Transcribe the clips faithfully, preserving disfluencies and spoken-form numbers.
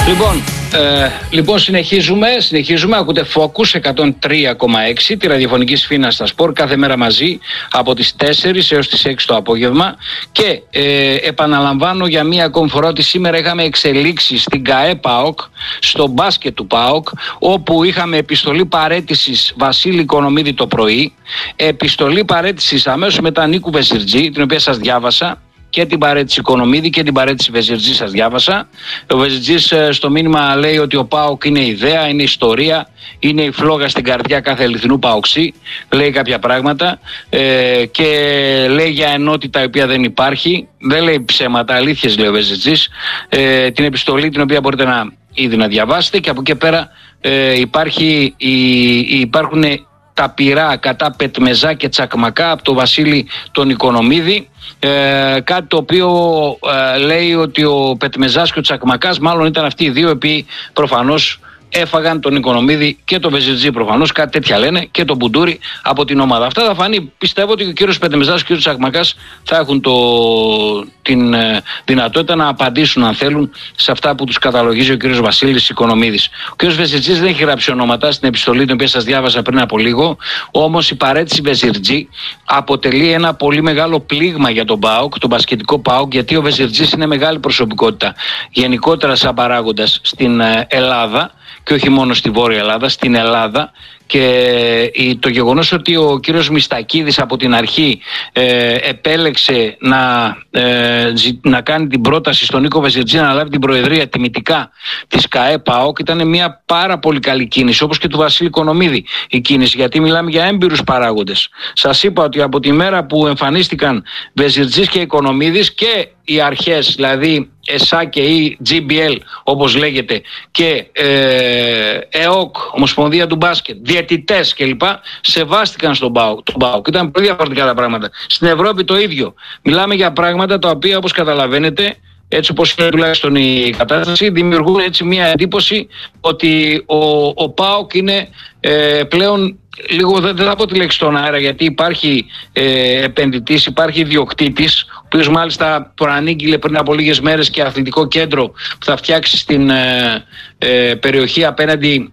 Λοιπόν, ε, λοιπόν συνεχίζουμε, συνεχίζουμε, ακούτε Focus εκατόν τρία κόμμα έξι, τη ραδιοφωνική σφήνα στα σπορ, κάθε μέρα μαζί από τις τέσσερις έως τις έξι το απόγευμα και ε, επαναλαμβάνω για μία ακόμη φορά ότι σήμερα είχαμε εξελίξεις στην ΚΑΕ ΠΑΟΚ, στο μπάσκετ του ΠΑΟΚ, όπου είχαμε επιστολή παραίτησης Βασίλη Οικονομίδη το πρωί, επιστολή παραίτησης αμέσως μετά Νίκου Βεζιρτζή, την οποία σας διάβασα, και την παραίτηση Οικονομίδη και την παραίτηση Βεζιρτζή σας διάβασα. Ο Βεζιρτζής στο μήνυμα λέει ότι ο ΠΑΟΚ είναι ιδέα, είναι ιστορία, είναι η φλόγα στην καρδιά κάθε αληθινού ΠΑΟΚΣί. Λέει κάποια πράγματα ε, και λέει για ενότητα η οποία δεν υπάρχει. Δεν λέει ψέματα, αλήθειες λέει ο Βεζιρτζής. Ε, την επιστολή την οποία μπορείτε να, ήδη να διαβάσετε και από εκεί πέρα ε, υπάρχει, η, υπάρχουν τα πυρά κατά Πετμεζά και Τσακμακά από τον Βασίλη τον Οικονομίδη. Ε, κάτι το οποίο ε, λέει ότι ο Πετμεζάς και ο Τσακμακάς μάλλον ήταν αυτοί οι δύο οποίοι προφανώς έφαγαν τον Οικονομίδη και τον Βεζιρτζή, προφανώς κάτι τέτοια λένε, και τον Μπουντούρη από την ομάδα. Αυτά θα φανεί. Πιστεύω ότι ο κύριος Πετμεζάς και ο κύριος Τσακμακάς θα έχουν το, την ε, δυνατότητα να απαντήσουν αν θέλουν σε αυτά που τους καταλογίζει ο κύριος Βασίλης Οικονομίδης. Ο κύριος Βεζιρτζής δεν έχει γράψει ονόματα στην επιστολή την οποία σας διάβασα πριν από λίγο, όμως η παραίτηση Βεζιρτζή αποτελεί ένα πολύ μεγάλο πλήγμα για τον ΠΑΟΚ, τον μπασκετικό ΠΑΟΚ, γιατί ο Βεζιρτζής είναι μεγάλη προσωπικότητα γενικότερα σαν παράγοντας στην ε, Ελλάδα και όχι μόνο στη Βόρεια Ελλάδα, στην Ελλάδα, και το γεγονός ότι ο κύριος Μιστακίδης από την αρχή ε, επέλεξε να, ε, να κάνει την πρόταση στον Νίκο Βεζιρτζή να λάβει την προεδρία τιμητικά της ΚΑΕ ΠΑΟΚ ήταν μια πάρα πολύ καλή κίνηση, όπως και του Βασίλη Οικονομίδη η κίνηση, γιατί μιλάμε για έμπειρους παράγοντες. Σας είπα ότι από τη μέρα που εμφανίστηκαν Βεζιρτζής και Οικονομίδης και οι αρχές, δηλαδή ΕΣΑ και η τζι μπι ελ όπως λέγεται και ε, ΕΟΚ, Ομοσπονδία του Μπάσκετ, διαιτητές κλπ. Σεβάστηκαν στον ΠΑΟΚ. Ήταν πολύ διαφορετικά τα πράγματα. Στην Ευρώπη το ίδιο. Μιλάμε για πράγματα τα οποία, όπως καταλαβαίνετε, έτσι όπως είναι τουλάχιστον η κατάσταση, δημιουργούν έτσι μια εντύπωση ότι ο, ο ΠΑΟΚ είναι ε, πλέον λίγο, δεν θα πω τη λέξη στον αέρα, γιατί υπάρχει ε, επενδυτής, υπάρχει ιδιοκτήτης, ο οποίος μάλιστα προανήγγειλε πριν από λίγες μέρες και αθλητικό κέντρο που θα φτιάξει στην ε, ε, περιοχή απέναντι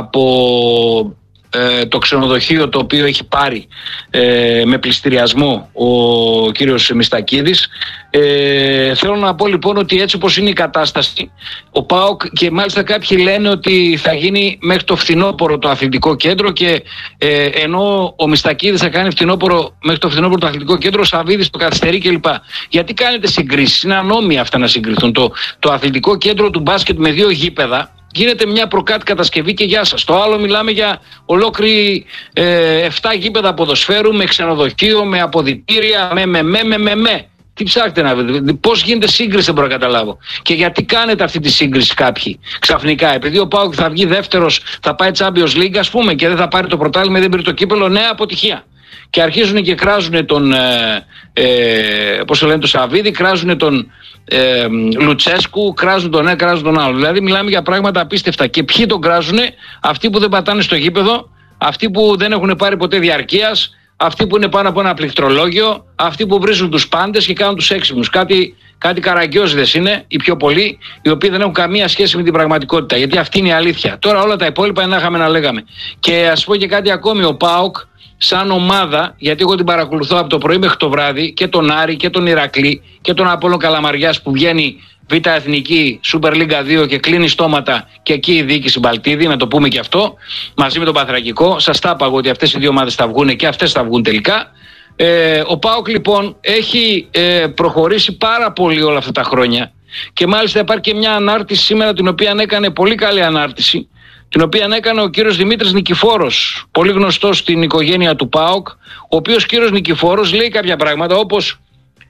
από ε, το ξενοδοχείο το οποίο έχει πάρει ε, με πληστηριασμό ο κύριος Μιστακίδης. Ε, θέλω να πω λοιπόν ότι έτσι όπως είναι η κατάσταση, ο ΠΑΟΚ, και μάλιστα κάποιοι λένε ότι θα γίνει μέχρι το φθινόπωρο το αθλητικό κέντρο, και ε, ενώ ο Μιστακίδης θα κάνει φθινόπωρο, μέχρι το φθινόπωρο το αθλητικό κέντρο, ο Σαββίδης το καθυστερεί κλπ. Γιατί κάνετε συγκρίσεις? Είναι ανώμια αυτά να συγκριθούν. Το, το αθλητικό κέντρο του μπάσκετ με δύο γήπεδα γίνεται μια προκάτ κατασκευή και γεια σας. Το άλλο μιλάμε για ολόκληρη ε, εφτά γήπεδα ποδοσφαίρου με ξενοδοχείο, με αποδυτήρια, με με με με με. με. Τι ψάχνετε να βρείτε? Πώς γίνεται σύγκριση, δεν μπορώ να καταλάβω. Και γιατί κάνετε αυτή τη σύγκριση κάποιοι ξαφνικά? Επειδή ο ΠΑΟΚ θα βγει δεύτερος, θα πάει Champions League, ας πούμε, και δεν θα πάρει το πρωτάθλημα, δεν πήρε το κύπελο, νέα αποτυχία. Και αρχίζουν και κράζουν τον, ε, ε, πώς το λένε, τον Σαββίδη, κράζουν τον ε, Λουτσέσκου, κράζουν τον ένα, κράζουν τον άλλο. Δηλαδή μιλάμε για πράγματα απίστευτα. Και ποιοι τον κράζουν? Αυτοί που δεν πατάνε στο γήπεδο, αυτοί που δεν έχουν πάρει ποτέ διαρκείας, αυτοί που είναι πάνω από ένα πληκτρολόγιο, αυτοί που βρίζουν τους πάντες και κάνουν τους έξυπνους. Κάτι, κάτι καραγκιόζιδες είναι οι πιο πολλοί, οι οποίοι δεν έχουν καμία σχέση με την πραγματικότητα. Γιατί αυτή είναι η αλήθεια. Τώρα όλα τα υπόλοιπα είναι να είχαμε να λέγαμε. Και ας πω και κάτι ακόμη, ο ΠΑΟΚ σαν ομάδα, γιατί εγώ την παρακολουθώ από το πρωί μέχρι το βράδυ, και τον Άρη και τον Ηρακλή και τον Απόλλων Καλαμαριάς που βγαίνει Β' Εθνική, Super League δύο και κλείνει στόματα, και εκεί η διοίκηση Μπαλτίδη, να το πούμε και αυτό, μαζί με τον Παθρακικό. Σας τα είπα ότι αυτές οι δύο ομάδες θα βγουν και αυτές θα βγουν τελικά. Ε, ο ΠΑΟΚ λοιπόν έχει ε, προχωρήσει πάρα πολύ όλα αυτά τα χρόνια, και μάλιστα υπάρχει και μια ανάρτηση σήμερα την οποία έκανε, πολύ καλή ανάρτηση, την οποία έκανε ο κύριος Δημήτρης Νικηφόρος, πολύ γνωστός στην οικογένεια του ΠΑΟΚ, ο οποίος κύριος Νικηφόρος λέει κάποια πράγματα όπως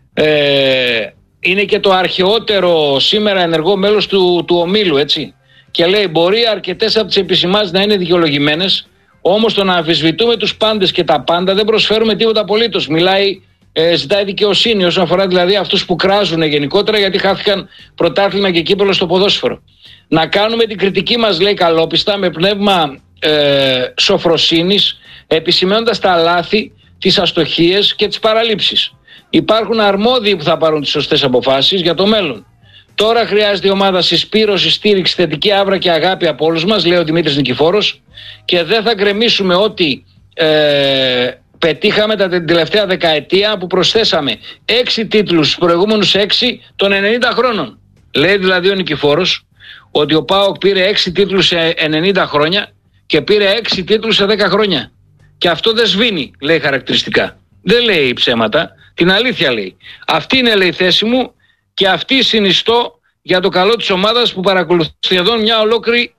ε, είναι και το αρχαιότερο σήμερα ενεργό μέλος του, του ομίλου, έτσι. Και λέει: μπορεί αρκετές από τις επισημάνσεις να είναι δικαιολογημένες, όμως το να αμφισβητούμε τους πάντες και τα πάντα δεν προσφέρουμε τίποτα απολύτως. Μιλάει, ε, ζητάει δικαιοσύνη όσον αφορά δηλαδή αυτούς που κράζουν γενικότερα, γιατί χάθηκαν πρωτάθλημα και κύπελλο στο ποδόσφαιρο. Να κάνουμε την κριτική μας, λέει, καλόπιστα, με πνεύμα ε, σοφροσύνης, επισημαίνοντας τα λάθη, τις αστοχίες και τις παραλήψεις. Υπάρχουν αρμόδιοι που θα πάρουν τις σωστές αποφάσεις για το μέλλον. Τώρα χρειάζεται η ομάδα συσπήρωση, στήριξη, θετική άβρα και αγάπη από όλους μας, λέει ο Δημήτρης Νικηφόρος, και δεν θα γκρεμίσουμε ότι ε, πετύχαμε τα την τελευταία δεκαετία που προσθέσαμε έξι τίτλους στους προηγούμενους έξι των ενενήντα χρόνων. Λέει δηλαδή ο Νικηφόρος ότι ο ΠΑΟΚ πήρε έξι τίτλους σε ενενήντα χρόνια και πήρε έξι τίτλους σε δέκα χρόνια. Και αυτό δεν σβήνει, λέει χαρακτηριστικά. Δεν λέει ψέματα, την αλήθεια λέει. Αυτή είναι, λέει, η θέση μου και αυτή συνιστώ για το καλό της ομάδας που παρακολουθεί σχεδόν μια ολόκληρη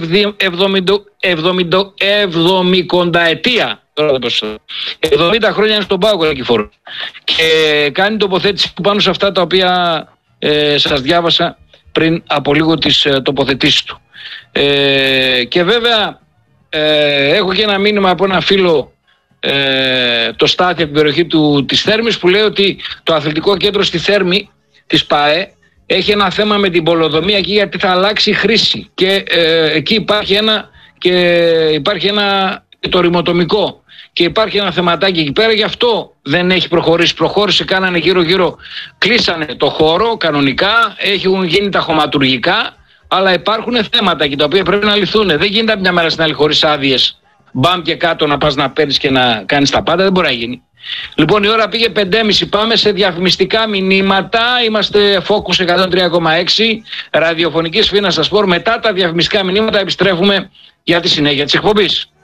εβδομηκονταετία. εβδομήντα χρόνια είναι στον ΠΑΟΚ, Νικηφόρο. Και κάνει τοποθέτηση πάνω σε αυτά τα οποία ε, σας διάβασα πριν από λίγο τις ε, τοποθετήσεις του. Ε, και βέβαια ε, έχω και ένα μήνυμα από ένα φίλο, ε, το Στάθη από την περιοχή του, της Θέρμης, που λέει ότι το αθλητικό κέντρο στη Θέρμη της ΠΑΕ έχει ένα θέμα με την πολεοδομία εκεί, γιατί θα αλλάξει χρήση και ε, εκεί υπάρχει ένα, και υπάρχει ένα το ρημοτομικό και υπάρχει ένα θεματάκι εκεί πέρα, γι' αυτό δεν έχει προχωρήσει. Προχώρησε, κάνανε γύρω γύρω, κλείσανε το χώρο κανονικά, έχουν γίνει τα χωματουργικά, αλλά υπάρχουν θέματα εκεί τα οποία πρέπει να λυθούν. Δεν γίνεται από μια μέρα στην άλλη χωρίς άδειες, μπαμ και κάτω να πας να παίρνεις και να κάνεις τα πάντα, δεν μπορεί να γίνει. Λοιπόν, η ώρα πήγε πέντε και μισή, πάμε σε διαφημιστικά μηνύματα. Είμαστε Focus εκατόν τρία κόμμα έξι, ραδιοφωνική Φίνα στα Σπορ. Μετά τα διαφημιστικά μηνύματα επιστρέφουμε για τη συνέχεια της εκπομπής.